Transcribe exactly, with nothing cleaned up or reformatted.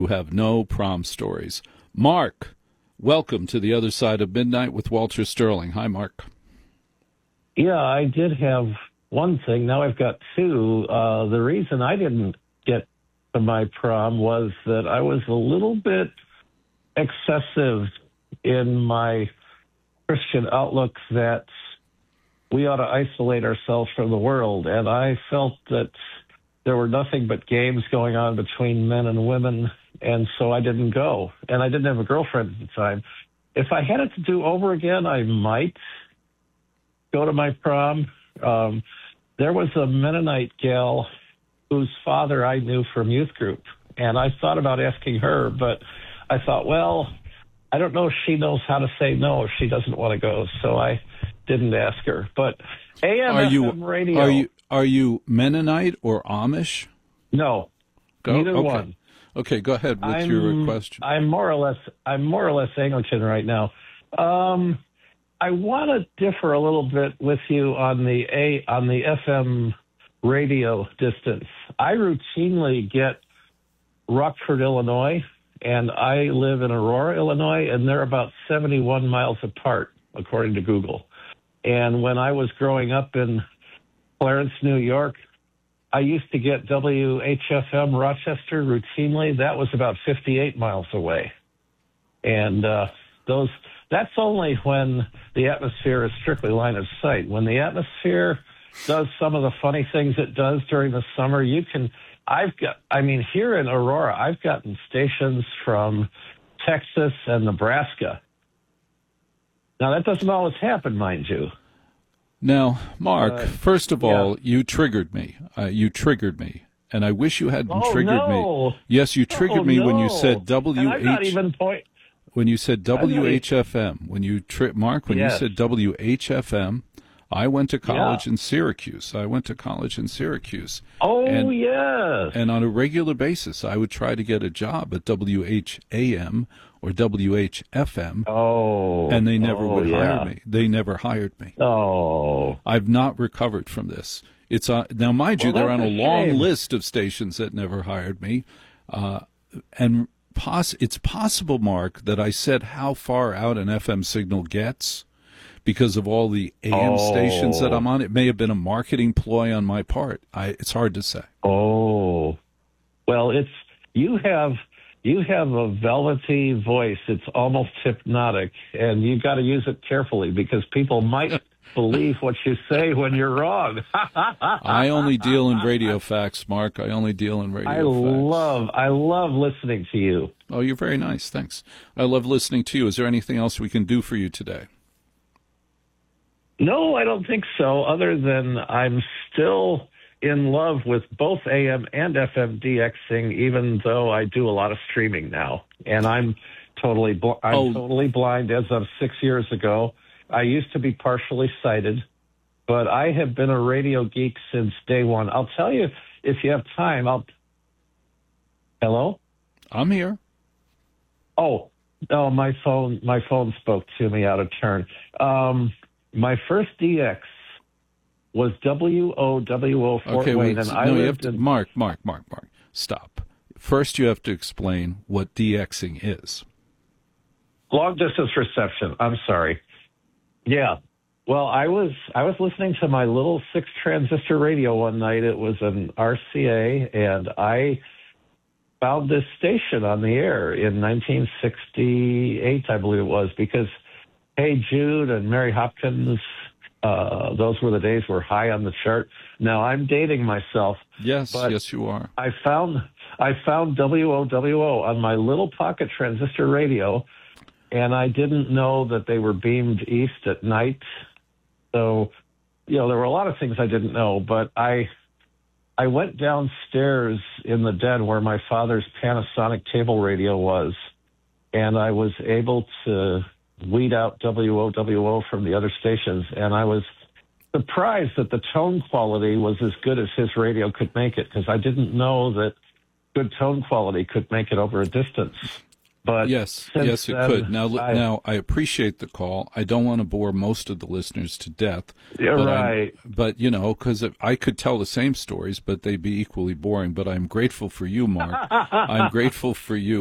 who have no prom stories. Mark, welcome to the other side of midnight with Walter Sterling. Hi, Mark. Yeah, I did have one thing. Now I've got two. Uh, the reason I didn't get to my prom was that I was a little bit excessive in my Christian outlook that we ought to isolate ourselves from the world. And I felt that there were nothing but games going on between men and women, and so I didn't go. And I didn't have a girlfriend at the time. If I had it to do over again, I might go to my prom. Um, there was a Mennonite gal whose father I knew from youth group, and I thought about asking her, but I thought, well, I don't know if she knows how to say no if she doesn't want to go, so I didn't ask her. But A M are you, F M radio. Are you are you Mennonite or Amish? No, go? neither okay. one. Okay, go ahead with I'm, your question. I'm more or less I'm more or less Anglican right now. Um, I want to differ a little bit with you on the a on the F M radio distance. I routinely get Rockford, Illinois, and I live in Aurora, Illinois, and they're about seventy-one miles apart, according to Google. And when I was growing up in Clarence, New York, I used to get W H F M Rochester routinely. That was about fifty-eight miles away. And uh, those that's only when the atmosphere is strictly line of sight. When the atmosphere does some of the funny things it does during the summer, you can, I've got, I mean, here in Aurora, I've gotten stations from Texas and Nebraska. Now, that doesn't always happen, mind you. Now, Mark, uh, first of all, yeah. you triggered me. Uh, you triggered me. And I wish you hadn't oh, triggered no. me. Yes, you triggered oh, me no. when you said W H. And I'm not even point. When you said W H F M, when you tri- Mark, when yes. you said W H F M, I went to college yeah. in Syracuse. I went to college in Syracuse. Oh, and, yes. And on a regular basis, I would try to get a job at W H A M or W H F M. Oh. And they never oh, would yeah. hire me. They never hired me. Oh. I've not recovered from this. It's uh, now, mind you, well, they're on a, a long shame. list of stations that never hired me. Uh, and poss- it's possible, Mark, that I said how far out an F M signal gets because of all the A M oh. stations that I'm on. It may have been a marketing ploy on my part. I, it's hard to say. Oh. Well, it's you have you have a velvety voice. It's almost hypnotic, and you've got to use it carefully because people might believe what you say when you're wrong. I only deal in radio facts, Mark. I only deal in radio I facts. love I love listening to you. Oh, you're very nice. Thanks. I love listening to you. Is there anything else we can do for you today? No, I don't think so, other than I'm still in love with both A M and F M DXing, even though I do a lot of streaming now. And I'm totally bl- I'm Oh. totally blind as of six years ago. I used to be partially sighted, but I have been a radio geek since day one. I'll tell you, if you have time, I'll... Hello? I'm here. Oh, no, my phone, my phone spoke to me out of turn. Um, my first D X was W O W O Fort Okay, Wayne, wait, and I no, you have lived to, in... Mark, Mark, Mark, Mark, stop. First, you have to explain what DXing is. Long distance reception. I'm sorry. Yeah. Well, I was I was listening to my little six transistor radio one night. It was an R C A, and I found this station on the air in nineteen sixty-eight, I believe it was, because Hey Jude and Mary Hopkins, uh, those were the days were high on the chart. Now I'm dating myself. Yes, but yes, you are. I found I found W O W O on my little pocket transistor radio, and I didn't know that they were beamed east at night. So, you know, there were a lot of things I didn't know, but I I went downstairs in the den where my father's Panasonic table radio was, and I was able to weed out W O W O from the other stations, and I was surprised that the tone quality was as good as his radio could make it, because I didn't know that good tone quality could make it over a distance. But yes, since yes, it then, could. Now, I, now I appreciate the call. I don't want to bore most of the listeners to death. You're but right. I'm, but you know, because I could tell the same stories, but they'd be equally boring. But I'm grateful for you, Mark. I'm grateful for you.